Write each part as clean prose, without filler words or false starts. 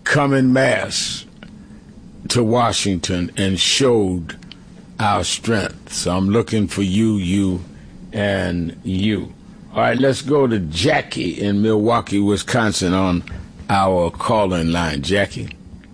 come en masse to Washington and showed our strength. So I'm looking for you, and you. All right, let's go to Jackie in Milwaukee, Wisconsin on our call-in line. Jackie.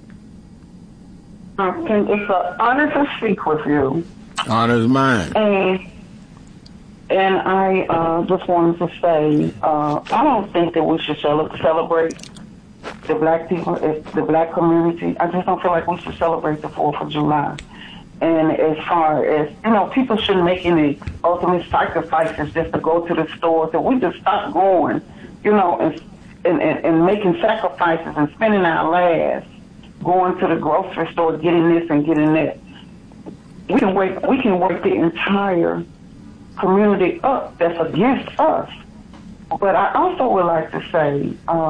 It's an honor to speak with you. Honor's mine. And I just wanted to say, I don't think that we should celebrate the black people, the black community. I just don't feel like we should celebrate the 4th of July. And as far as, people shouldn't make any ultimate sacrifices just to go to the stores. That we just stop going, and making sacrifices and spending our lives going to the grocery store, getting this and getting that. We can wake the entire community up that's against us. But I also would like to say,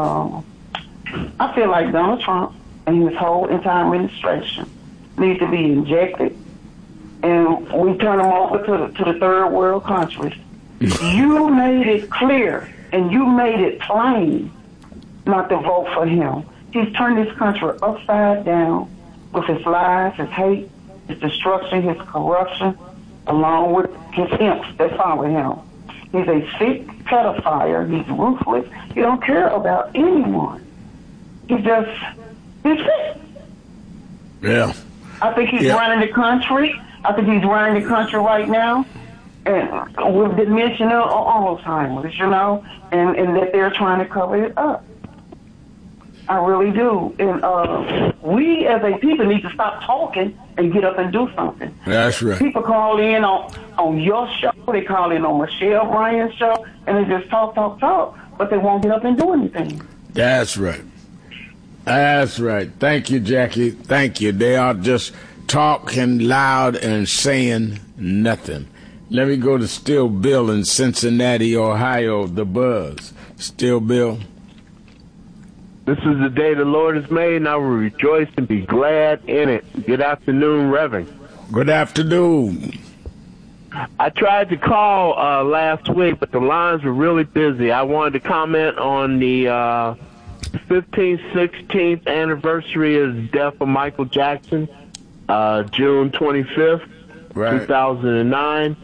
I feel like Donald Trump and his whole entire administration need to be injected, and we turn them over to the third world countries. You made it clear and you made it plain not to vote for him. He's turned this country upside down with his lies, his hate, his destruction, his corruption, along with his imps that follow him. He's a sick pedophile. He's ruthless. He don't care about anyone. He's sick. Yeah. I think he's running the country. I think he's running the country right now, and with dementia or Alzheimer's, and that they're trying to cover it up. I really do. And we as a people need to stop talking and get up and do something. That's right. People call in on your show, they call in on Michelle Bryan's show, and they just talk, but they won't get up and do anything. That's right. That's right. Thank you, Jackie. Thank you. They are just talking loud and saying nothing. Let me go to Still Bill in Cincinnati, Ohio, the Buzz. Still Bill. This is the day the Lord has made, and I will rejoice and be glad in it. Good afternoon, Reverend. Good afternoon. I tried to call last week, but the lines were really busy. I wanted to comment on the 15th, 16th anniversary of the death of Michael Jackson, June 25th, 2009.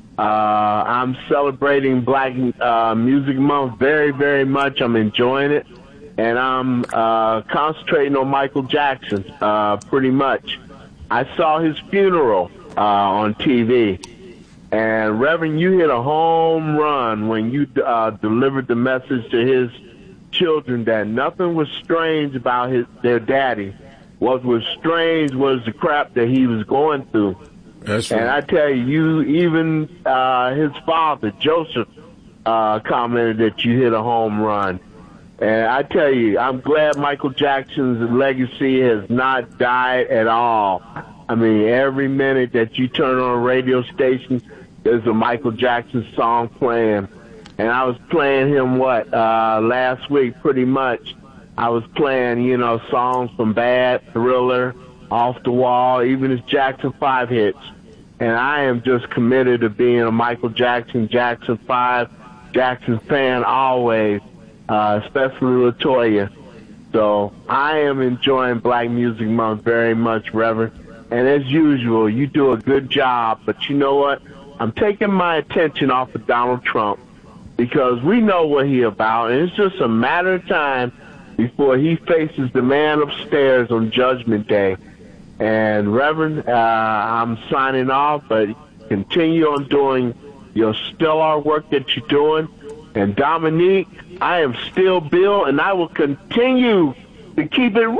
I'm celebrating Black Music Month very, very much. I'm enjoying it. And I'm concentrating on Michael Jackson, pretty much. I saw his funeral on TV. And, Reverend, you hit a home run when you delivered the message to his children that nothing was strange about their daddy. What was strange was the crap that he was going through. That's right. And I tell you, even his father, Joseph, commented that you hit a home run. And I tell you, I'm glad Michael Jackson's legacy has not died at all. I mean, every minute that you turn on a radio station, there's a Michael Jackson song playing. And I was playing him, last week pretty much. I was playing, songs from Bad, Thriller, Off the Wall, even his Jackson 5 hits. And I am just committed to being a Michael Jackson, Jackson 5, Jackson fan always. Especially LaToya. So I am enjoying Black Music Month very much, Reverend. And as usual, you do a good job. But you know what? I'm taking my attention off of Donald Trump because we know what he's about. And it's just a matter of time before he faces the man upstairs on Judgment Day. And Reverend, I'm signing off, but continue on doing your stellar work that you're doing. And Dominique, I am still Bill, and I will continue to keep it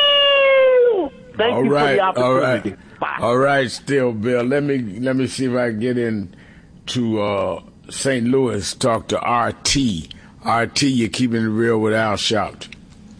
real. Thank you for the opportunity. Bye. All right, still Bill. Let me see if I can get in to St. Louis, talk to RT. RT, you're keeping it real with Al Sharpton.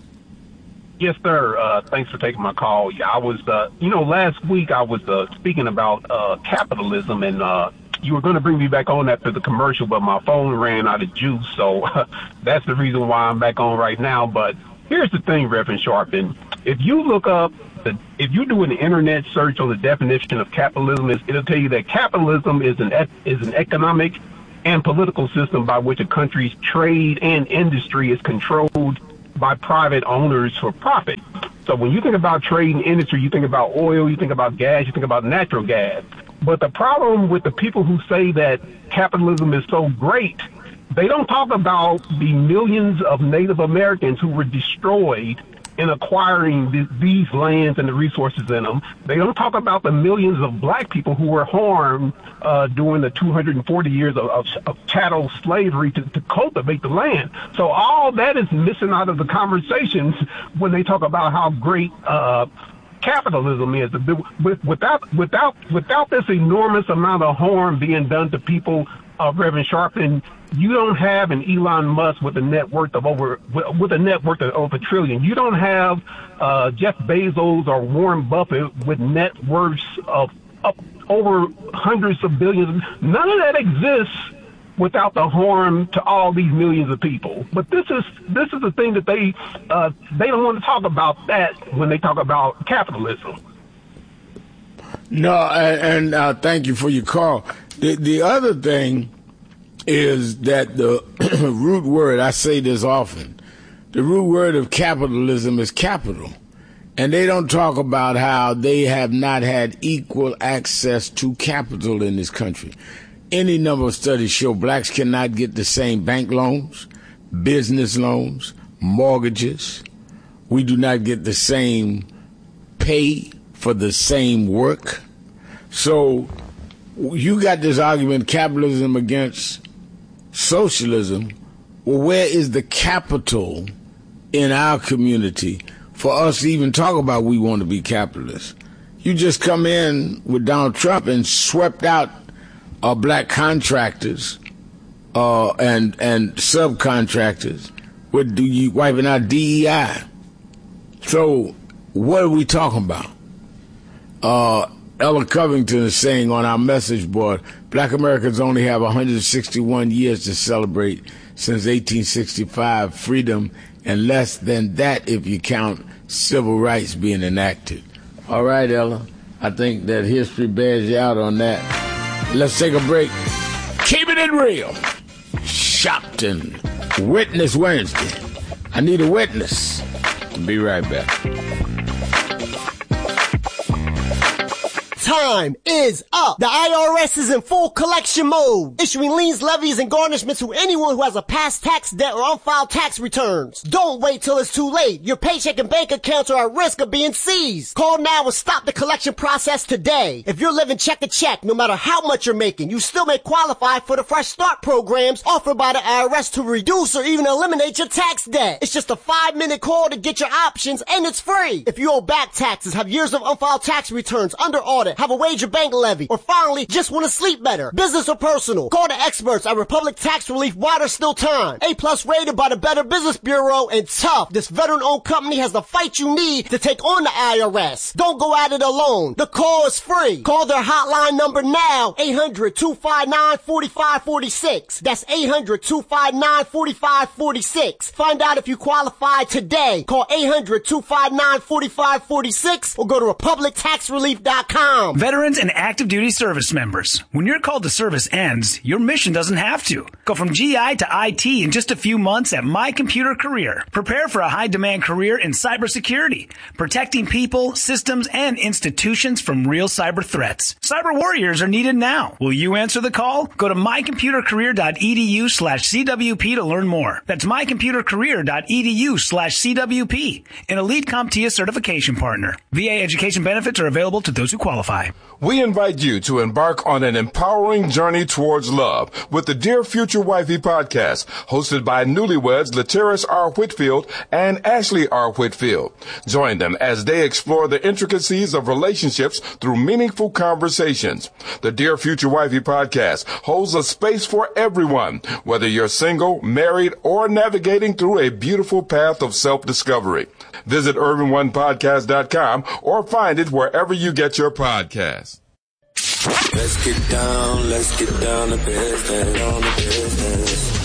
Yes, sir. Thanks for taking my call. Yeah, I was, last week I was speaking about capitalism, and you were going to bring me back on after the commercial, but my phone ran out of juice, so that's the reason why I'm back on right now. But here's the thing, Reverend Sharpton. If you look up, if you do an internet search on the definition of capitalism, it'll tell you that capitalism is an economic and political system by which a country's trade and industry is controlled by private owners for profit. So when you think about trading industry, you think about oil, you think about gas, you think about natural gas. But the problem with the people who say that capitalism is so great, they don't talk about the millions of Native Americans who were destroyed in acquiring these lands and the resources in them. They don't talk about the millions of black people who were harmed during the 240 years of chattel slavery to cultivate the land. So all that is missing out of the conversations when they talk about how great capitalism is. Without this enormous amount of harm being done to people, Reverend Sharpton, you don't have an Elon Musk with a net worth of over $1 trillion. You don't have Jeff Bezos or Warren Buffett with net worths of over hundreds of billions. None of that exists without the harm to all these millions of people. But this is the thing that they don't want to talk about that when they talk about capitalism. No, and thank you for your call. The other thing is that the root word, I say this often, the root word of capitalism is capital. And they don't talk about how they have not had equal access to capital in this country. Any number of studies show blacks cannot get the same bank loans, business loans, mortgages. We do not get the same pay for the same work. So you got this argument, capitalism against socialism. Well, where is the capital in our community for us to even talk about we want to be capitalists? You just come in with Donald Trump and swept out black contractors and subcontractors with you wiping out DEI. So what are we talking about? Ella Covington is saying on our message board, black Americans only have 161 years to celebrate since 1865 freedom, and less than that if you count civil rights being enacted. All right, Ella, I think that history bears you out on that. Let's take a break. Keeping it real. Shopton. Witness Wednesday. I need a witness. Be right back. Time is up. The IRS is in full collection mode, issuing liens, levies, and garnishments to anyone who has a past tax debt or unfiled tax returns. Don't wait till it's too late. Your paycheck and bank accounts are at risk of being seized. Call now and stop the collection process today. If you're living check to check, no matter how much you're making, you still may qualify for the Fresh Start programs offered by the IRS to reduce or even eliminate your tax debt. It's just a 5-minute call to get your options, and it's free. If you owe back taxes, have years of unfiled tax returns under audit, have a wage or bank levy, or finally just want to sleep better, business or personal, call the experts at Republic Tax Relief while there's still time. A+ rated by the Better Business Bureau, and tough. This veteran-owned company has the fight you need to take on the IRS. Don't go at it alone. The call is free. Call their hotline number now, 800-259-4546. That's 800-259-4546. Find out if you qualify today. Call 800-259-4546 or go to republictaxrelief.com. Veterans and active duty service members. When your call to service ends, your mission doesn't have to. Go from GI to IT in just a few months at My Computer Career. Prepare for a high-demand career in cybersecurity, protecting people, systems, and institutions from real cyber threats. Cyber warriors are needed now. Will you answer the call? Go to mycomputercareer.edu/CWP to learn more. That's mycomputercareer.edu/CWP, an elite CompTIA certification partner. VA education benefits are available to those who qualify. We invite you to embark on an empowering journey towards love with the Dear Future Wifey podcast, hosted by newlyweds Lateris R. Whitfield and Ashley R. Whitfield. Join them as they explore the intricacies of relationships through meaningful conversations. The Dear Future Wifey podcast holds a space for everyone, whether you're single, married, or navigating through a beautiful path of self-discovery. Visit UrbanOnePodcast.com or find it wherever you get your podcasts. Let's get down to business, on the business.